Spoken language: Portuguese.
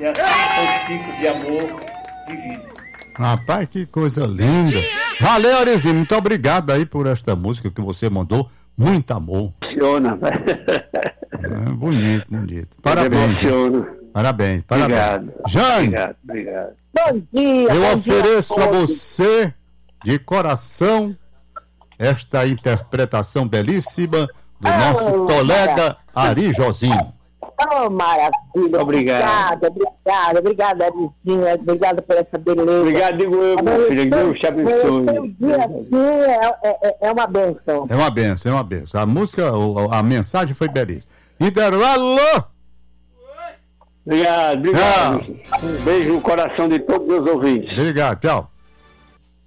assim são os tipos de amor vivido. Rapaz, que coisa linda. Valeu, Arizinho, muito obrigado aí por esta música que você mandou. Muito amor. Emociona. Bonito. Parabéns. Parabéns. Obrigado. Jane, Obrigado. Bom dia. eu bom ofereço dia a você, de coração, esta interpretação belíssima do nosso colega Ari Josinho. Oh, maravilha. Obrigado. Obrigada, Arizinha. Obrigada por essa beleza. Obrigado, digo eu, meu filho. Deus te abençoe. Seu dia assim é uma benção. É uma benção. A música, a mensagem foi belíssima. Intervalo! Obrigado. Um beijo no coração de todos os ouvintes. Obrigado, tchau.